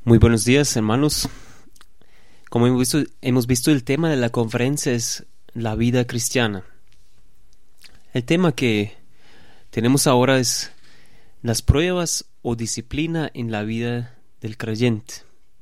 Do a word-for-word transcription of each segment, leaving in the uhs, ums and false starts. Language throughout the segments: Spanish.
Muy buenos días, hermanos. Como hemos visto, hemos visto el tema de la conferencia es la vida cristiana. El tema que tenemos ahora es las pruebas o disciplina en la vida del creyente.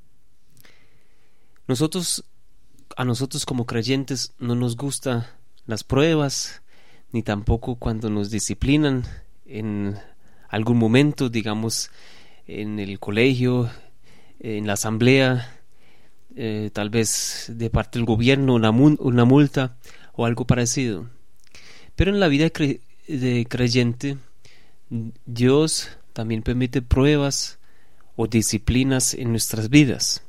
Nosotros, a nosotros como creyentes no nos gustan las pruebas, ni tampoco cuando nos disciplinan en algún momento, digamos, en el colegio, en la asamblea, eh, tal vez de parte del gobierno, una, mu- una multa o algo parecido. Pero en la vida cre- de creyente, Dios también permite pruebas o disciplinas en nuestras vidas.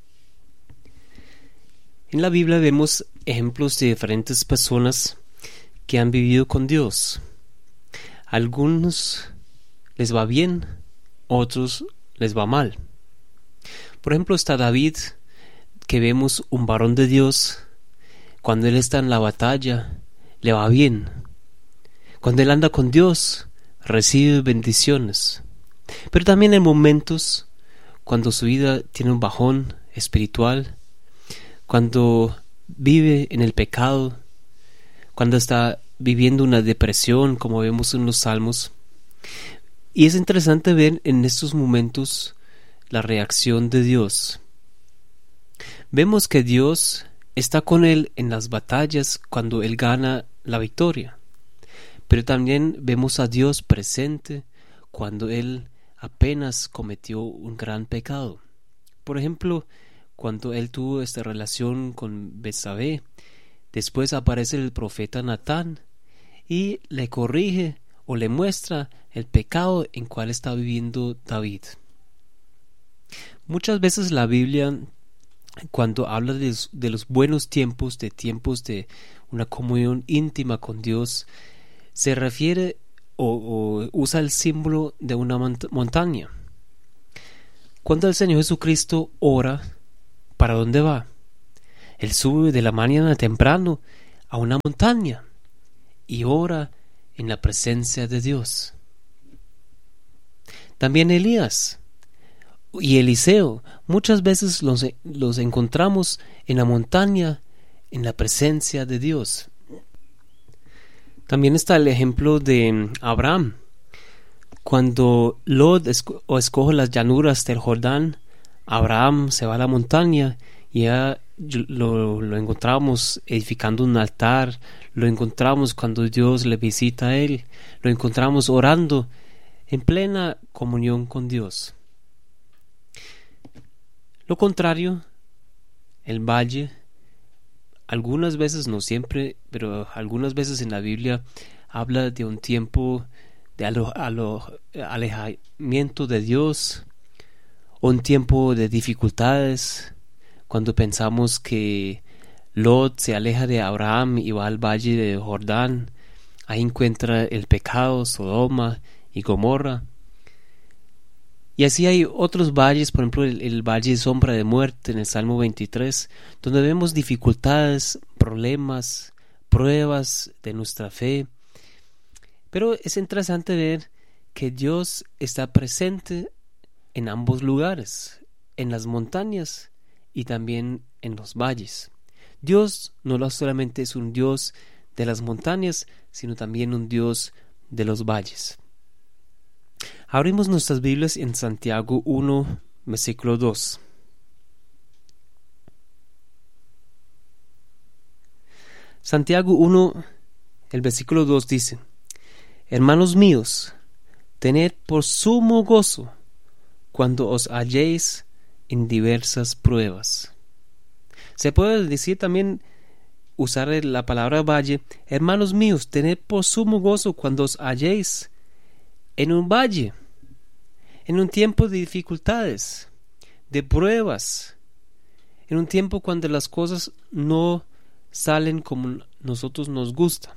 En la Biblia vemos ejemplos de diferentes personas que han vivido con Dios. A algunos les va bien, otros les va mal. Por ejemplo, está David, que vemos un varón de Dios. Cuando él está en la batalla, le va bien. Cuando él anda con Dios, recibe bendiciones. Pero también en momentos cuando su vida tiene un bajón espiritual, cuando vive en el pecado, cuando está viviendo una depresión, como vemos en los Salmos. Y es interesante ver en estos momentos la reacción de Dios. Vemos que Dios está con él en las batallas cuando él gana la victoria. Pero también vemos a Dios presente cuando él apenas cometió un gran pecado. Por ejemplo, cuando él tuvo esta relación con Betsabé, después aparece el profeta Natán y le corrige o le muestra el pecado en cual está viviendo David. Muchas veces la Biblia, cuando habla de, de los buenos tiempos, de tiempos de una comunión íntima con Dios, se refiere o, o usa el símbolo de una mont- montaña. Cuando el Señor Jesucristo ora, ¿para dónde va? Él sube de la mañana temprano a una montaña y ora en la presencia de Dios. También Elías y Eliseo, muchas veces los, los encontramos en la montaña, en la presencia de Dios. También está el ejemplo de Abraham. Cuando Lot esco- o escoge las llanuras del Jordán, Abraham se va a la montaña y ya lo, lo encontramos edificando un altar, lo encontramos cuando Dios le visita a él, lo encontramos orando en plena comunión con Dios. Lo contrario, el valle, algunas veces, no siempre, pero algunas veces en la Biblia habla de un tiempo de alo- alo- alejamiento de Dios, un tiempo de dificultades, cuando pensamos que Lot se aleja de Abraham y va al valle de Jordán, ahí encuentra el pecado, Sodoma y Gomorra. Y así hay otros valles, por ejemplo el, el valle de sombra de muerte en el Salmo veintitrés, donde vemos dificultades, problemas, pruebas de nuestra fe. Pero es interesante ver que Dios está presente en ambos lugares, en las montañas y también en los valles. Dios no solamente es un Dios de las montañas, sino también un Dios de los valles. Abrimos nuestras Biblias en Santiago uno, versículo dos. Santiago uno, el versículo dos dice: Hermanos míos, tened por sumo gozo cuando os halléis en diversas pruebas. Se puede decir también, usar la palabra valle: hermanos míos, tened por sumo gozo cuando os halléis en un valle, en un tiempo de dificultades, de pruebas, en un tiempo cuando las cosas no salen como nosotros nos gusta.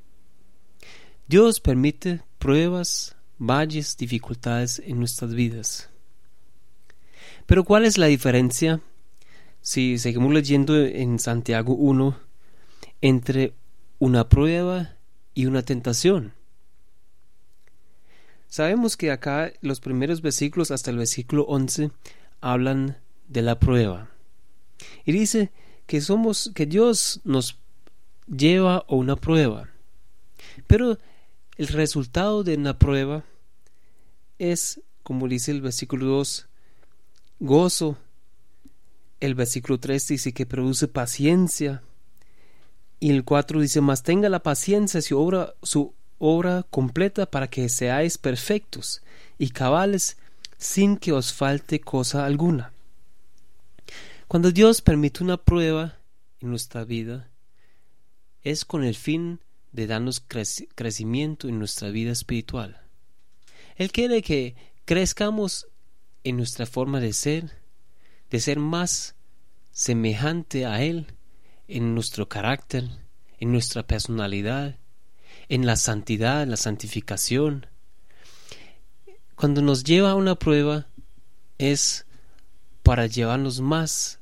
Dios permite pruebas, valles, dificultades en nuestras vidas. Pero ¿cuál es la diferencia, si seguimos leyendo en Santiago uno, entre una prueba y una tentación? Sabemos que acá los primeros versículos hasta el versículo once hablan de la prueba. Y dice que somos, que Dios nos lleva a una prueba. Pero el resultado de una prueba es, como dice el versículo dos, gozo. El versículo tres dice que produce paciencia. Y el cuatro dice, mas tenga la paciencia su obra, su obra completa para que seáis perfectos y cabales sin que os falte cosa alguna. Cuando Dios permite una prueba en nuestra vida, es con el fin de darnos crec- crecimiento en nuestra vida espiritual. Él quiere que crezcamos en nuestra forma de ser, de ser más semejante a Él, en nuestro carácter, en nuestra personalidad, en la santidad, la santificación. Cuando nos lleva a una prueba es para llevarnos más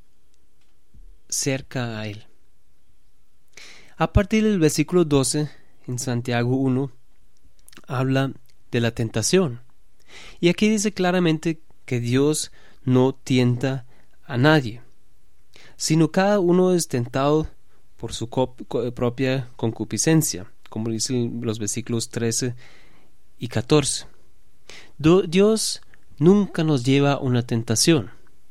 cerca a Él. A partir del versículo doce, en Santiago uno, habla de la tentación. Y aquí dice claramente que Dios no tienta a nadie, sino cada uno es tentado por su cop- propia concupiscencia, como dicen los versículos trece y catorce. Do- Dios nunca nos lleva a una tentación.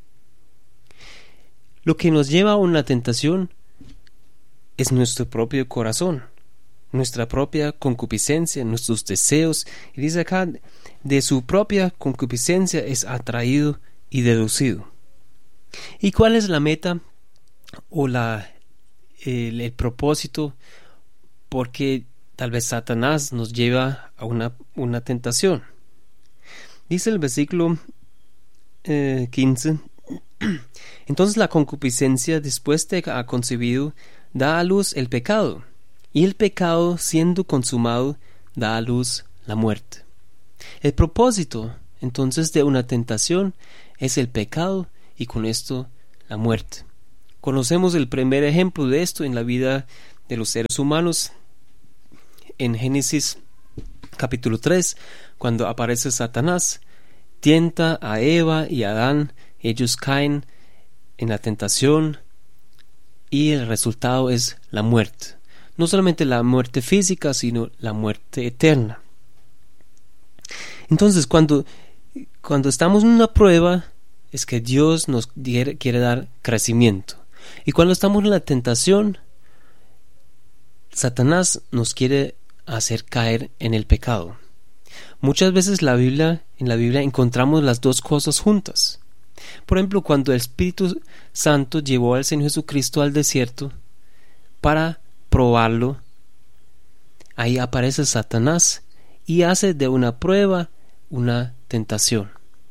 Lo que nos lleva a una tentación es nuestro propio corazón, nuestra propia concupiscencia, nuestros deseos. Y dice acá, de su propia concupiscencia es atraído y deducido. ¿Y cuál es la meta o la, el, el propósito? Porque tal vez Satanás nos lleva a una, una tentación. Dice el versículo eh, quince, entonces la concupiscencia, después de ha concebido, da a luz el pecado, y el pecado, siendo consumado, da a luz la muerte. El propósito, entonces, de una tentación es el pecado y con esto la muerte. Conocemos el primer ejemplo de esto en la vida de los seres humanos en Génesis capítulo tres, cuando aparece Satanás, tienta a Eva y a Adán, ellos caen en la tentación y el resultado es la muerte. No solamente la muerte física, sino la muerte eterna. Entonces, cuando, cuando estamos en una prueba, es que Dios nos quiere, quiere dar crecimiento. Y cuando estamos en la tentación, Satanás nos quiere hacer caer en el pecado. Muchas veces la Biblia, en la Biblia encontramos las dos cosas juntas. Por ejemplo, cuando el Espíritu Santo llevó al Señor Jesucristo al desierto para probarlo, ahí aparece Satanás y hace de una prueba una tentación.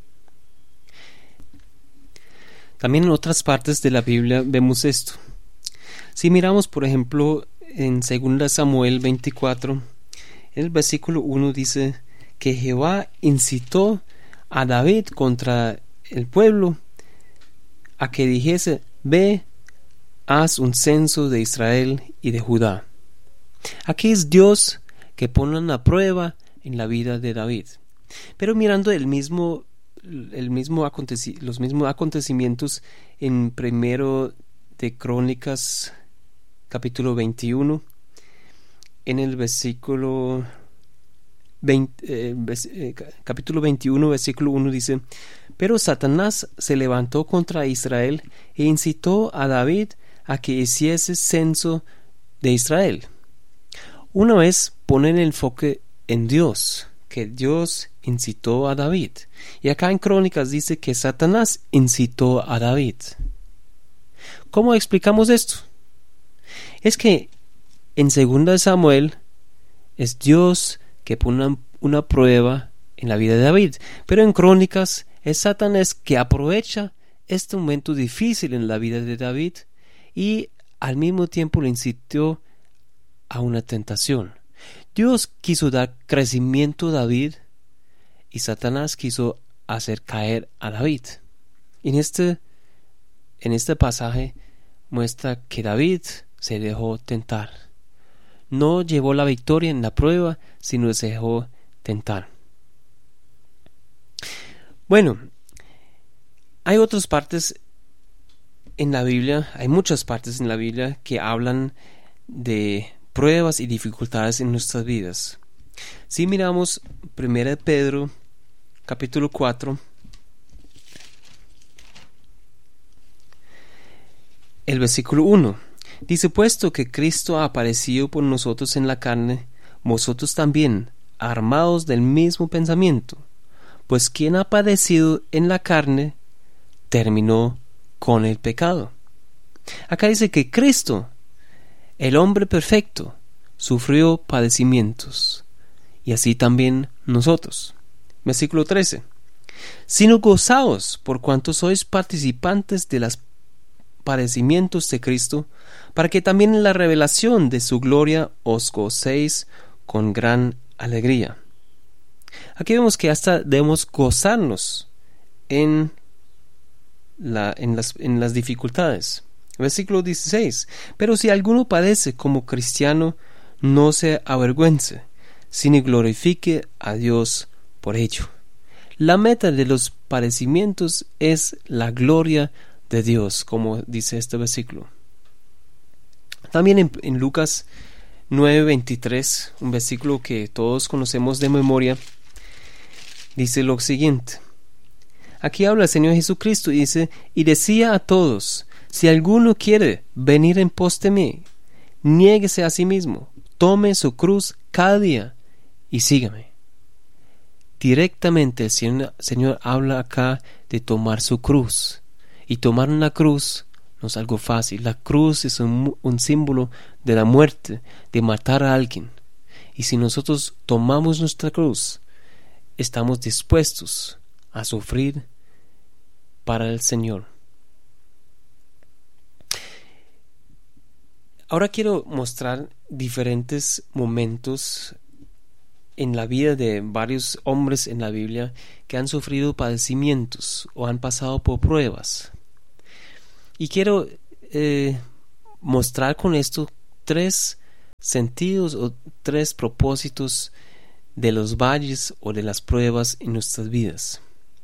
También en otras partes de la Biblia vemos esto. Si miramos, por ejemplo, en segunda Samuel veinticuatro, el versículo uno dice que Jehová incitó a David contra el pueblo a que dijese: ve, haz un censo de Israel y de Judá. Aquí es Dios que pone una prueba en la vida de David. Pero mirando el mismo, el mismo aconteci- los mismos acontecimientos en primero de Crónicas capítulo veintiuno, en el versículo veinte, eh, vers- eh, capítulo veintiuno, versículo uno dice: pero Satanás se levantó contra Israel e incitó a David a que hiciese censo de Israel. Una vez pone el enfoque en Dios, que Dios incitó a David. Y acá en Crónicas dice que Satanás incitó a David. ¿Cómo explicamos esto? Es que en segunda Samuel es Dios que pone una, una prueba en la vida de David, pero en Crónicas es Satanás que aprovecha este momento difícil en la vida de David y al mismo tiempo le incitó a una tentación. Dios quiso dar crecimiento a David y Satanás quiso hacer caer a David. En este, en este pasaje muestra que David se dejó tentar. No llevó la victoria en la prueba, sino se dejó tentar. Bueno, Hay otras partes en la Biblia, hay muchas partes en la Biblia que hablan de pruebas y dificultades en nuestras vidas. Si miramos primera de Pedro, capítulo cuatro, el versículo uno, dice: puesto que Cristo ha aparecido por nosotros en la carne, vosotros también, armados del mismo pensamiento, pues quien ha padecido en la carne, terminó con el pecado. Acá dice que Cristo, el hombre perfecto, sufrió padecimientos, y así también nosotros. Versículo trece, sino gozaos por cuanto sois participantes de los padecimientos de Cristo, para que también en la revelación de su gloria os gocéis con gran alegría. Aquí vemos que hasta debemos gozarnos en, la, en, las, en las dificultades. Versículo dieciséis, pero si alguno padece como cristiano, no se avergüence, sino glorifique a Dios por ello. La meta de los padecimientos es la gloria de Dios, como dice este versículo. También en, en Lucas nueve veintitrés, un versículo que todos conocemos de memoria, dice lo siguiente. Aquí habla el Señor Jesucristo y dice: y decía a todos, si alguno quiere venir en pos de mí, niéguese a sí mismo, tome su cruz cada día y sígame. Directamente el Señor, Señor habla acá de tomar su cruz. Y tomar una cruz no es algo fácil. La cruz es un, un símbolo de la muerte, de matar a alguien. Y si nosotros tomamos nuestra cruz, estamos dispuestos a sufrir para el Señor. Ahora quiero mostrar diferentes momentos en la vida de varios hombres en la Biblia que han sufrido padecimientos o han pasado por pruebas. Y quiero eh, mostrar con esto tres sentidos o tres propósitos de los valles o de las pruebas en nuestras vidas.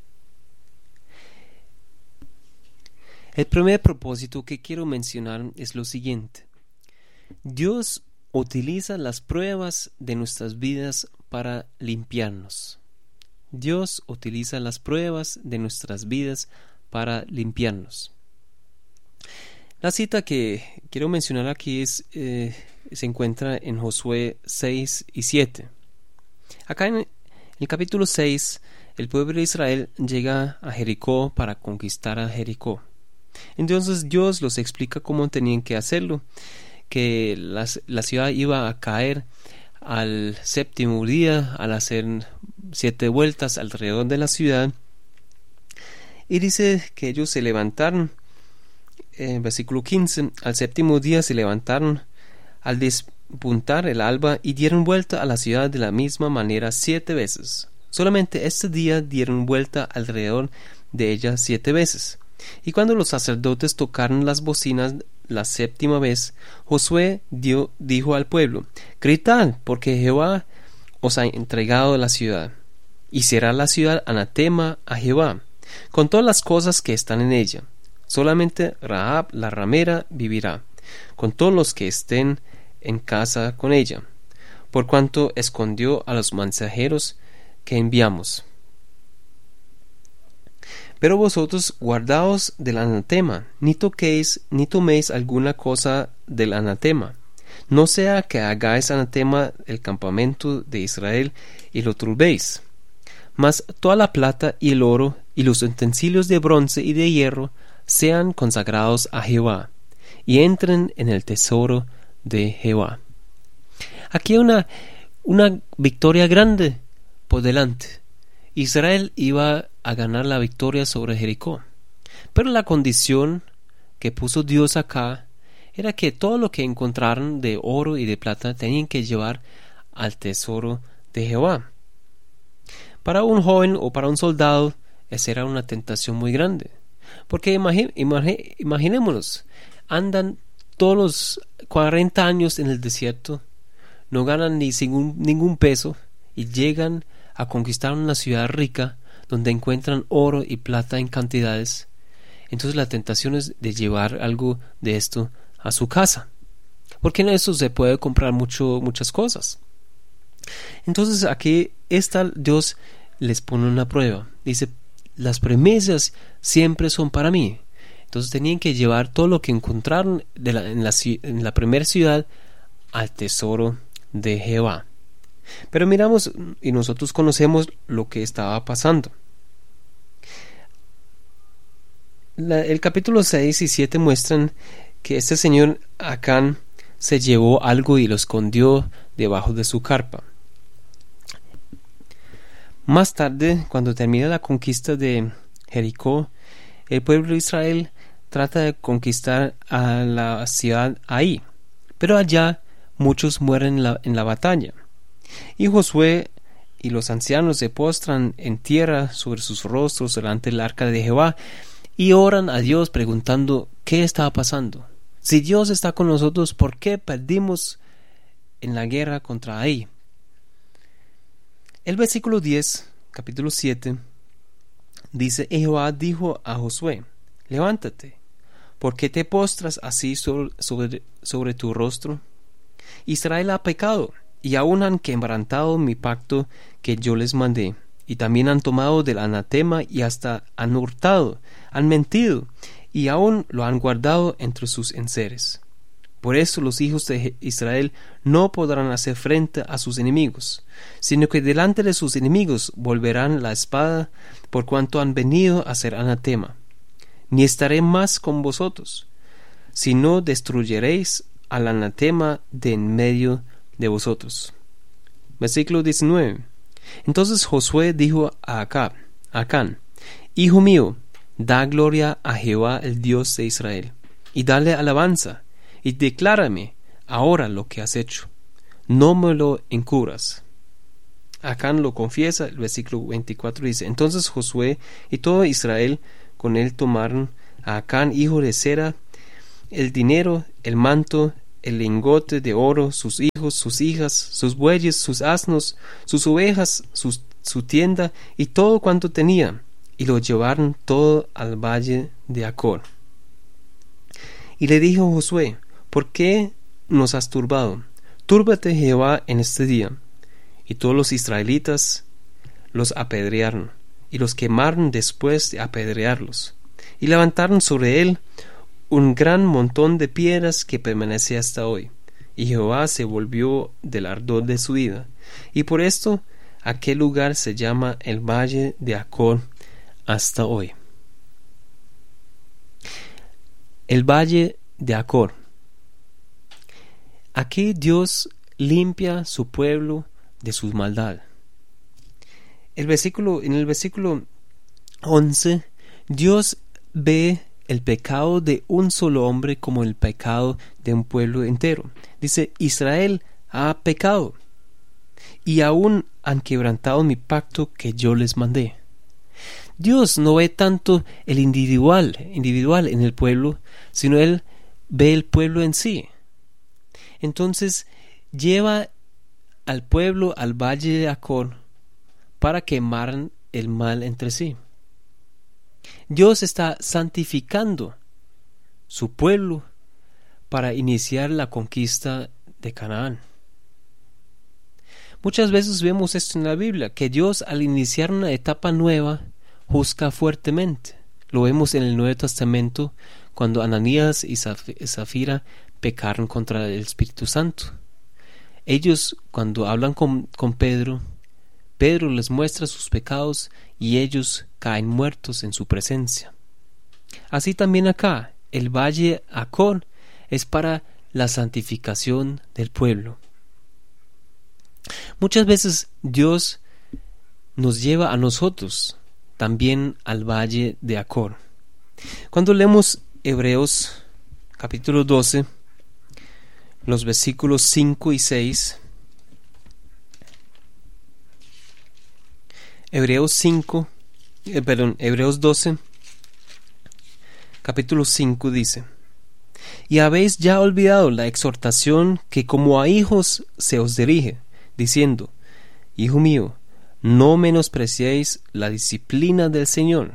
El primer propósito que quiero mencionar es lo siguiente: Dios utiliza las pruebas de nuestras vidas para limpiarnos. Dios utiliza las pruebas de nuestras vidas para limpiarnos. La cita que quiero mencionar aquí es, eh, se encuentra en Josué seis y siete. Acá en el capítulo seis, el pueblo de Israel llega a Jericó para conquistar a Jericó. Entonces Dios los explica cómo tenían que hacerlo, que las, la ciudad iba a caer al séptimo día al hacer siete vueltas alrededor de la ciudad. Y dice que ellos se levantaron, en versículo quince, al séptimo día se levantaron al despuntar el alba y dieron vuelta a la ciudad de la misma manera siete veces. Solamente este día dieron vuelta alrededor de ella siete veces. Y cuando los sacerdotes tocaron las bocinas la séptima vez, Josué dio, dijo al pueblo: gritad, porque Jehová os ha entregado la ciudad, y será la ciudad anatema a Jehová, con todas las cosas que están en ella. Solamente Rahab la ramera vivirá, con todos los que estén en casa con ella, por cuanto escondió a los mensajeros que enviamos. Pero vosotros guardaos del anatema, ni toquéis ni toméis alguna cosa del anatema, no sea que hagáis anatema el campamento de Israel y lo turbéis. Mas toda la plata y el oro y los utensilios de bronce y de hierro sean consagrados a Jehová, y entren en el tesoro de Jehová. Aquí hay una, una victoria grande por delante. Israel iba a ganar la victoria sobre Jericó, pero la condición que puso Dios acá era que todo lo que encontraran de oro y de plata tenían que llevar al tesoro de Jehová. Para un joven o para un soldado esa era una tentación muy grande, porque imagine, imagine, imaginémonos, andan todos los cuarenta años en el desierto, no ganan ni sin ningún peso y llegan a conquistar una ciudad rica donde encuentran oro y plata en cantidades, entonces la tentación es de llevar algo de esto a su casa, porque en eso se puede comprar mucho, muchas cosas. Entonces aquí está, Dios les pone una prueba. Dice, las premisas siempre son para mí. Entonces tenían que llevar todo lo que encontraron de la, en, la, en la primera ciudad al tesoro de Jehová. Pero miramos y nosotros conocemos lo que estaba pasando. La, el capítulo seis y siete muestran que este señor Acán se llevó algo y lo escondió debajo de su carpa. Más tarde, cuando termina la conquista de Jericó, el pueblo de Israel trata de conquistar a la ciudad ahí, pero allá muchos mueren en la, en la batalla. Y Josué y los ancianos se postran en tierra sobre sus rostros delante del arca de Jehová y oran a Dios preguntando qué estaba pasando. Si Dios está con nosotros, ¿por qué perdimos en la guerra contra Ai? El versículo diez, capítulo siete, dice: Jehová dijo a Josué: levántate, ¿por qué te postras así sobre, sobre, sobre tu rostro? Israel ha pecado, y aún han quebrantado mi pacto que yo les mandé, y también han tomado del anatema y hasta han hurtado, han mentido, y aún lo han guardado entre sus enseres. Por eso los hijos de Israel no podrán hacer frente a sus enemigos, sino que delante de sus enemigos volverán la espada, por cuanto han venido a ser anatema. Ni estaré más con vosotros, sino destruyeréis al anatema de en medio de vosotros. Versículo diecinueve. Entonces Josué dijo a Acab, Acán: Hijo mío, da gloria a Jehová el Dios de Israel, y dale alabanza, y declárame ahora lo que has hecho. No me lo encubras. Acán lo confiesa. El versículo veinticuatro dice: Entonces Josué y todo Israel con él tomaron a Acán, hijo de Zera, el dinero, el manto, el lingote de oro, sus hijos, sus hijas, sus bueyes, sus asnos, sus ovejas, sus, su tienda y todo cuanto tenía, y lo llevaron todo al valle de Acor. Y le dijo Josué: ¿por qué nos has turbado? Túrbate Jehová en este día. Y todos los israelitas los apedrearon, y los quemaron después de apedrearlos, y levantaron sobre él un gran montón de piedras que permanece hasta hoy. Y Jehová se volvió del ardor de su ira, y por esto aquel lugar se llama el valle de Acor hasta hoy. El valle de Acor. Aquí Dios limpia su pueblo de su maldad. El versículo, en el versículo once, Dios ve el pecado de un solo hombre como el pecado de un pueblo entero. Dice: Israel ha pecado, y aún han quebrantado mi pacto que yo les mandé. Dios no ve tanto el individual, individual en el pueblo, sino Él ve el pueblo en sí. Entonces lleva al pueblo al valle de Acor para quemar el mal entre sí. Dios está santificando su pueblo para iniciar la conquista de Canaán. Muchas veces vemos esto en la Biblia, que Dios al iniciar una etapa nueva juzga fuertemente. Lo vemos en el Nuevo Testamento cuando Ananías y Zafira pecaron contra el Espíritu Santo. Ellos, cuando hablan con, con Pedro, Pedro les muestra sus pecados y ellos caen muertos en su presencia. Así también acá, el valle Acor es para la santificación del pueblo. Muchas veces Dios nos lleva a nosotros también al valle de Acor. Cuando leemos Hebreos capítulo doce, los versículos cinco y seis, Hebreos cinco, eh, perdón, Hebreos doce, capítulo cinco dice: Y habéis ya olvidado la exhortación que como a hijos se os dirige, diciendo: Hijo mío, no menospreciéis la disciplina del Señor,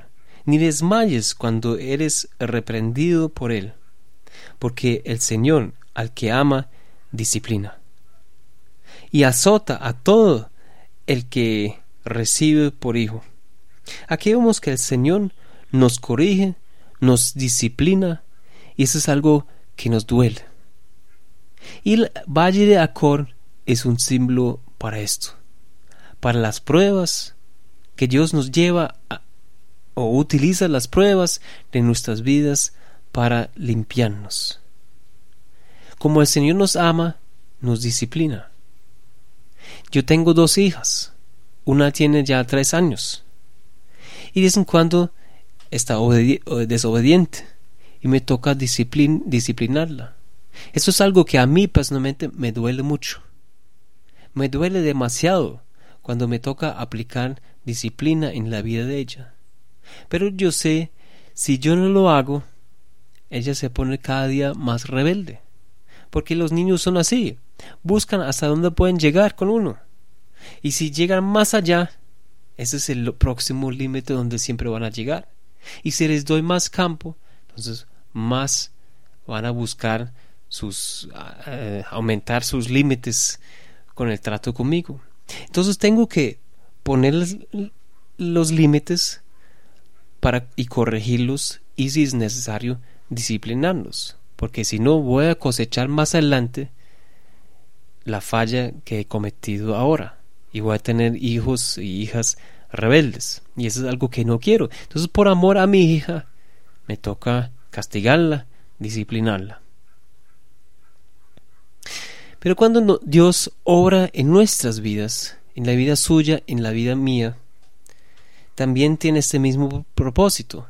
ni desmayes cuando eres reprendido por él, porque el Señor al que ama disciplina y azota a todo el que recibe por hijo. Aquí vemos que el Señor nos corrige, nos disciplina, y eso es algo que nos duele. Y el valle de Acor es un símbolo para esto, para las pruebas que Dios nos lleva a, o utiliza las pruebas de nuestras vidas para limpiarnos. Como el Señor nos ama, nos disciplina. Yo tengo dos hijas, una tiene ya tres años, y de vez en cuando está obedi- desobediente, y me toca disciplin- disciplinarla. Eso es algo que a mí personalmente me duele mucho. Me duele demasiado cuando me toca aplicar disciplina en la vida de ella. Pero yo sé, si yo no lo hago, ella se pone cada día más rebelde. Porque los niños son así, buscan hasta dónde pueden llegar con uno. Y si llegan más allá, ese es el próximo límite donde siempre van a llegar. Y si les doy más campo, entonces más van a buscar sus uh, aumentar sus límites con el trato conmigo. Entonces tengo que poner los límites para y corregirlos, y si es necesario disciplinarlos, porque si no voy a cosechar más adelante la falla que he cometido ahora y voy a tener hijos y hijas rebeldes, y eso es algo que no quiero. Entonces, por amor a mi hija, me toca castigarla, disciplinarla. Pero cuando no, Dios obra en nuestras vidas, en la vida suya, en la vida mía, también tiene este mismo propósito.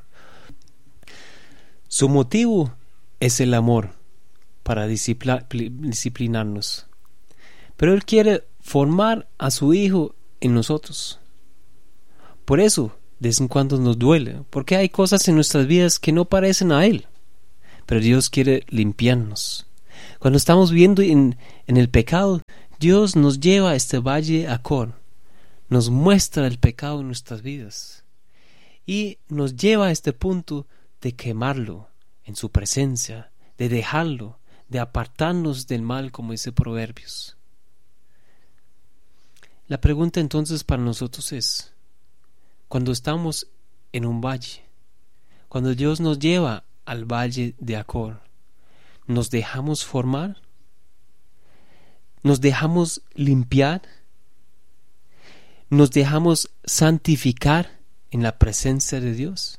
Su motivo es el amor para disciplina, disciplinarnos. Pero Él quiere formar a su Hijo en nosotros. Por eso, de vez en cuando nos duele, porque hay cosas en nuestras vidas que no parecen a Él. Pero Dios quiere limpiarnos. Cuando estamos viviendo en, en el pecado, Dios nos lleva a este valle de Acor, nos muestra el pecado en nuestras vidas y nos lleva a este punto de quemarlo en su presencia, de dejarlo, de apartarnos del mal, como dice Proverbios. La pregunta entonces para nosotros es, cuando estamos en un valle, cuando Dios nos lleva al valle de Acor, ¿nos dejamos formar? ¿Nos dejamos limpiar? ¿Nos dejamos santificar en la presencia de Dios?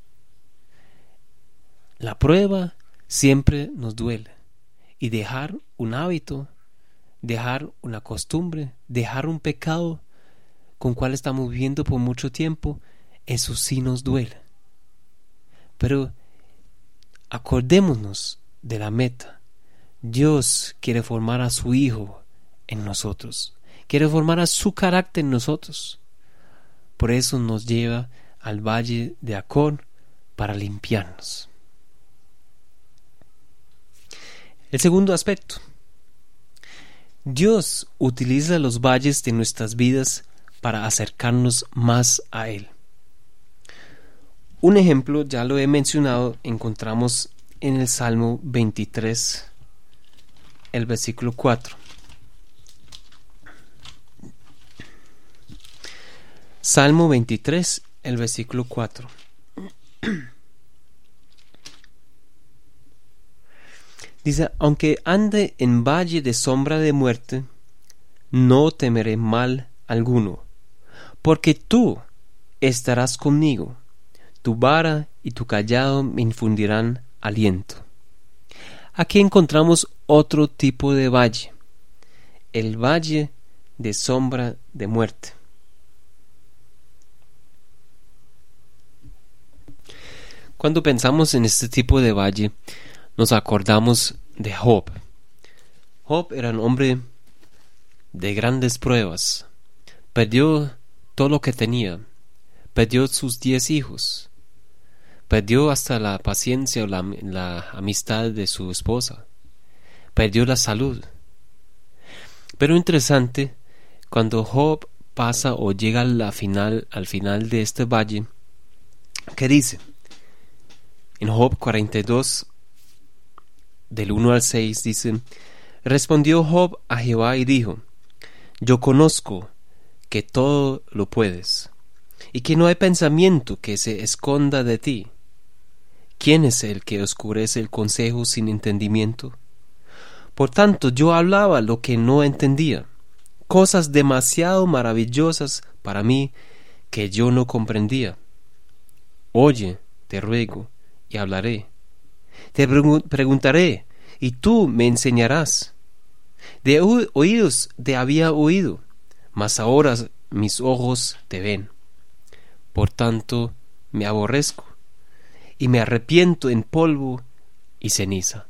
La prueba siempre nos duele, y dejar un hábito, dejar una costumbre, dejar un pecado con cual estamos viviendo por mucho tiempo, eso sí nos duele. Pero acordémonos de la meta. Dios quiere formar a su Hijo en nosotros, quiere formar a su carácter en nosotros. Por eso nos lleva al valle de Acor para limpiarnos. El segundo aspecto. Dios utiliza los valles de nuestras vidas para acercarnos más a Él. Un ejemplo, ya lo he mencionado, encontramos en el Salmo veintitrés, el versículo cuatro. Salmo veintitrés, el versículo cuatro. Dice, aunque ande en valle de sombra de muerte, no temeré mal alguno, porque tú estarás conmigo, tu vara y tu cayado me infundirán aliento. Aquí encontramos otro tipo de valle, el valle de sombra de muerte. Cuando pensamos en este tipo de valle, nos acordamos de Job. Job era un hombre de grandes pruebas. Perdió todo lo que tenía. Perdió sus diez hijos. Perdió hasta la paciencia o la, la amistad de su esposa. Perdió la salud. Pero interesante, cuando Job pasa o llega a la final, al final de este valle, ¿Qué dice? En Job cuarenta y dos, del uno al seis, dice: respondió Job a Jehová y dijo: yo conozco que todo lo puedes, y que no hay pensamiento que se esconda de ti. ¿Quién es el que oscurece el consejo sin entendimiento? Por tanto, yo hablaba lo que no entendía, cosas demasiado maravillosas para mí que yo no comprendía. Oye, te ruego, y hablaré. Te preguntaré, y tú me enseñarás. De oídos te había oído, mas ahora mis ojos te ven. Por tanto, me aborrezco, y me arrepiento en polvo y ceniza.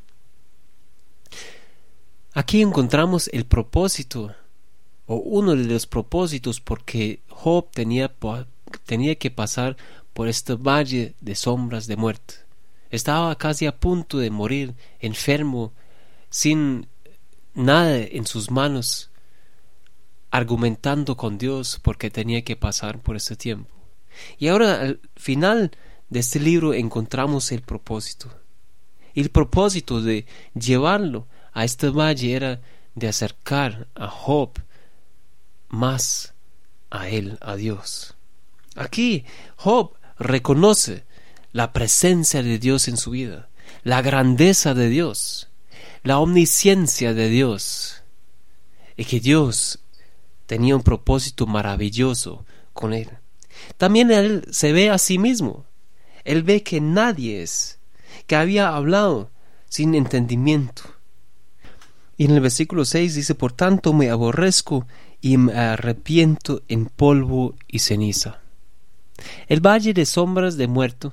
Aquí encontramos el propósito, o uno de los propósitos, porque Job tenía, tenía que pasar por este valle de sombras de muerte. Estaba casi a punto de morir, enfermo, sin nada en sus manos, argumentando con Dios porque tenía que pasar por este tiempo. Y ahora al final de este libro encontramos el propósito. Y el propósito de llevarlo a este valle era de acercar a Job más a él, a Dios. Aquí Job reconoce la presencia de Dios en su vida, la grandeza de Dios, la omnisciencia de Dios, y que Dios tenía un propósito maravilloso con él. También él se ve a sí mismo. Él ve que nadie es, que había hablado sin entendimiento. Y en el versículo seis dice: por tanto me aborrezco y me arrepiento en polvo y ceniza. El valle de sombras de muerte,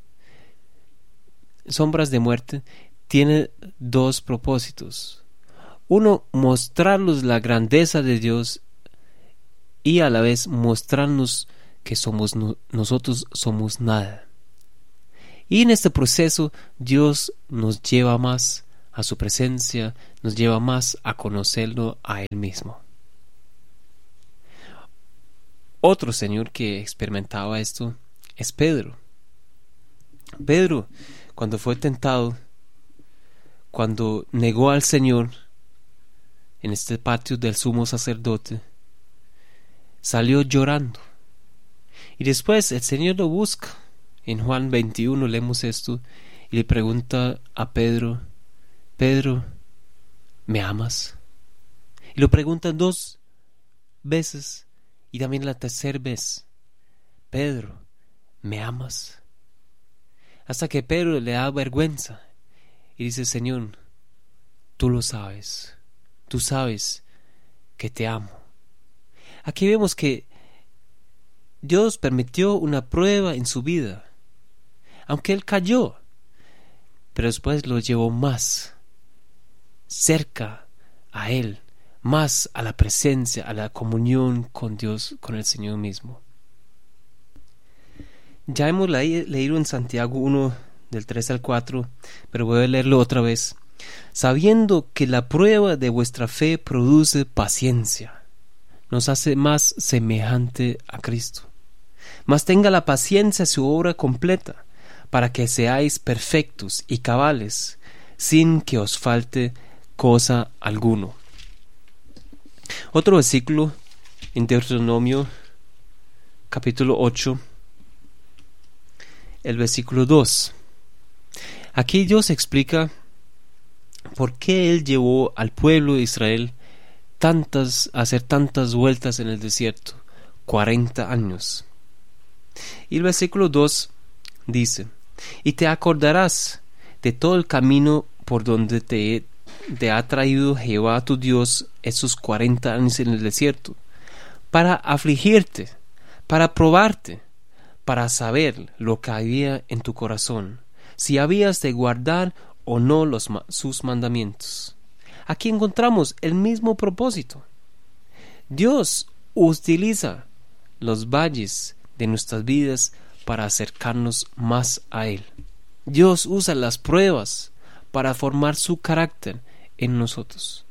sombras de muerte, tiene dos propósitos. Uno, mostrarnos la grandeza de Dios, y a la vez mostrarnos que somos no, nosotros somos nada. Y en este proceso Dios nos lleva más a su presencia, nos lleva más a conocerlo a Él mismo. Otro señor que experimentaba esto es Pedro. Pedro, cuando fue tentado, cuando negó al Señor en este patio del sumo sacerdote, salió llorando. Y después el Señor lo busca. En Juan veintiuno leemos esto y le pregunta a Pedro: Pedro, ¿me amas? Y lo pregunta dos veces, y también la tercera vez: Pedro, ¿me amas? Hasta que Pedro le da vergüenza y dice: Señor, tú lo sabes, tú sabes que te amo. Aquí vemos que Dios permitió una prueba en su vida, aunque él cayó, pero después lo llevó más cerca a él, más a la presencia, a la comunión con Dios, con el Señor mismo. Ya hemos le- leído en Santiago uno del tres al cuatro, pero voy a leerlo otra vez. Sabiendo que la prueba de vuestra fe produce paciencia, nos hace más semejante a Cristo. Mas tenga la paciencia su obra completa, para que seáis perfectos y cabales, sin que os falte cosa alguno. Otro versículo en Deuteronomio capítulo ocho, el versículo dos. Aquí Dios explica por qué Él llevó al pueblo de Israel tantas, a hacer tantas vueltas en el desierto, cuarenta años. Y el versículo dos dice: y te acordarás de todo el camino por donde te, te ha traído Jehová tu Dios esos cuarenta años en el desierto, para afligirte, para probarte, para saber lo que había en tu corazón, si habías de guardar o no los, sus mandamientos. Aquí encontramos el mismo propósito. Dios utiliza los valles de nuestras vidas para acercarnos más a Él. Dios usa las pruebas para formar su carácter en nosotros.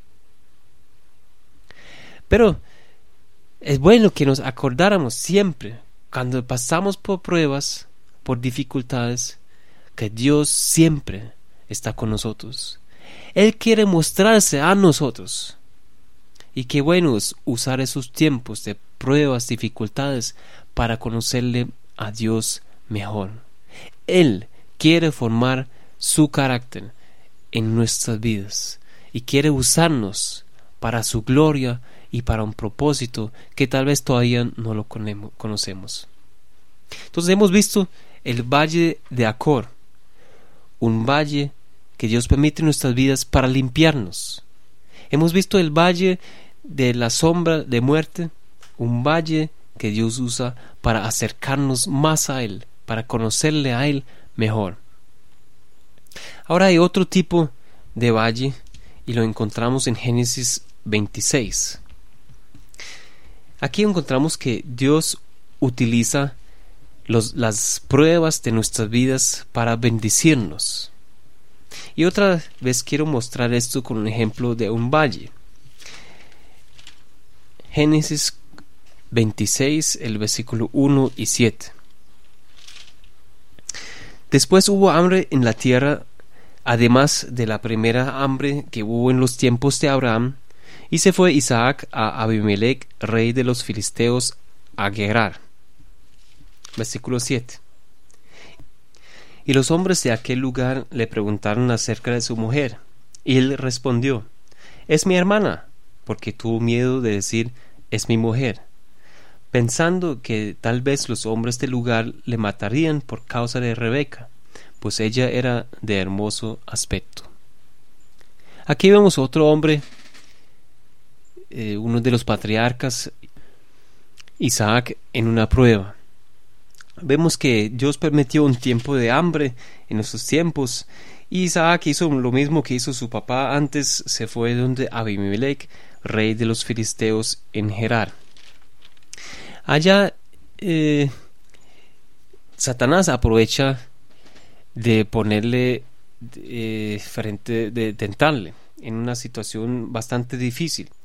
Pero es bueno que nos acordáramos siempre, cuando pasamos por pruebas, por dificultades, que Dios siempre está con nosotros. Él quiere mostrarse a nosotros. Y qué bueno es usar esos tiempos de pruebas, dificultades, para conocerle a Dios mejor. Él quiere formar su carácter en nuestras vidas y quiere usarnos para su gloria y para un propósito que tal vez todavía no lo conocemos. Entonces hemos visto el valle de Acor, un valle que Dios permite en nuestras vidas para limpiarnos. Hemos visto el valle de la sombra de muerte, un valle que Dios usa para acercarnos más a Él, para conocerle a Él mejor. Ahora hay otro tipo de valle y lo encontramos en Génesis veintiséis. Aquí encontramos que Dios utiliza los, las pruebas de nuestras vidas para bendecirnos. Y otra vez quiero mostrar esto con un ejemplo de un valle. Génesis veintiséis, el versículo uno y siete. Después hubo hambre en la tierra, además de la primera hambre que hubo en los tiempos de Abraham, y se fue Isaac a Abimelech, rey de los filisteos, a Gerar. Versículo siete. Y los hombres de aquel lugar le preguntaron acerca de su mujer, y él respondió: es mi hermana, porque tuvo miedo de decir: es mi mujer, pensando que tal vez los hombres del lugar le matarían por causa de Rebeca, pues ella era de hermoso aspecto. Aquí vemos otro hombre, eh, uno de los patriarcas, Isaac, en una prueba. Vemos que Dios permitió un tiempo de hambre en esos tiempos, y Isaac hizo lo mismo que hizo su papá antes. Se fue donde Abimelech, rey de los filisteos, en Gerar. Allá eh, Satanás aprovecha de ponerle eh, frente, de tentarle en una situación bastante difícil.